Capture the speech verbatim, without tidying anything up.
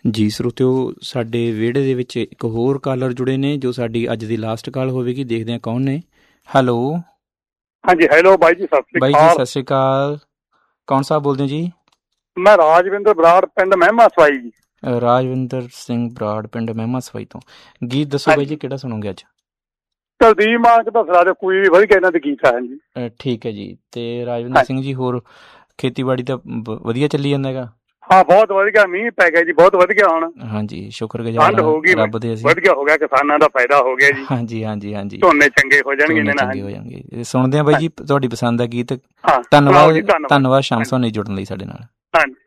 ਜੀ ਸਰੋਤਿਓ, ਸਾਡੇ ਵਿਹੜੇ ਦੇ ਵਿੱਚ ਇੱਕ ਹੋਰ ਕਾਲਰ ਜੁੜੇ ਨੇ ਜੋ ਸਾਡੀ ਅੱਜ ਦੀ ਲਾਸਟ ਕਾਲ ਹੋਵੇਗੀ। ਦੇਖਦੇ ਹਾਂ ਕੌਣ ਨੇ। ਹੈਲੋ। ਹਾਂਜੀ ਹੈਲੋ ਬਾਈ ਜੀ, ਸਤਿ ਸ਼੍ਰੀ ਬਾਈ ਜੀ ਅਕਾਲ। ਸਤਿ ਸ਼੍ਰੀ ਅਕਾਲ। ਕੌਣ ਸਾਹਿਬ ਬੋਲਦੇ ਹੋ ਜੀ? ਮੈਂ ਰਾਜਵਿੰਦਰ ਬਰਾੜ, ਪਿੰਡ ਮਹਿਮਾ ਸਵਾਈ ਜੀ। ਰਾਜਵਿੰਦਰ ਸਿੰਘ ਬਰਾੜ, ਪਿੰਡ ਮਹਿਮਾ ਸਵਾਈ ਤੋਂ। ਗੀਤ ਦੱਸੋ ਬਾਈ ਜੀ, ਕਿਹੜਾ ਸੁਣੋਗੇ ਅੱਜ? ਕੁਲਦੀਪ ਮਾਨਕ ਦਾ ਸੁਣਾ ਦਿਓ, ਕੋਈ ਵੀ ਵਧੀਆ ਇਹਨਾਂ ਦੇ ਗੀਤ ਆ ਜੀ। ਠੀਕ ਹੈ ਜੀ। ਤੇ ਰਾਜਵਿੰਦਰ ਸਿੰਘ ਜੀ, ਹੋਰ ਖੇਤੀਬਾੜੀ ਤਾਂ ਵਧੀਆ ਚੱਲੀ ਜਾਂਦਾ ਹੈਗਾ? ਹਾਂ ਬਹੁਤ ਵਧੀਆ, ਮੀਂਹ ਪੈ ਗਿਆ ਜੀ, ਬਹੁਤ ਵਧੀਆ। ਹੁਣ ਹਾਂਜੀ, ਸ਼ੁਕਰਗੁਜ਼ਾਰ ਰੱਬ ਦੇ ਅਸੀਂ। ਵਧੀਆ ਹੋ ਗਿਆ, ਕਿਸਾਨਾਂ ਦਾ ਫਾਇਦਾ ਹੋ ਗਿਆ ਜੀ। ਹਾਂਜੀ ਹਾਂਜੀ ਹਾਂਜੀ, ਝੋਨੇ ਚੰਗੇ ਹੋ ਜਾਣਗੇ, ਚੰਗੇ ਹੋ ਜਾਣਗੇ। ਸੁਣਦੇ ਹਾਂ ਬਾਈ ਜੀ ਤੁਹਾਡੀ ਪਸੰਦ ਦਾ ਗੀਤ। ਹਾਂ ਧੰਨਵਾਦ, ਧੰਨਵਾਦ ਸ਼ਾਮ ਸੋਨੀ ਜੁੜਨ ਲਈ ਸਾਡੇ ਨਾਲ। ਹਾਂਜੀ।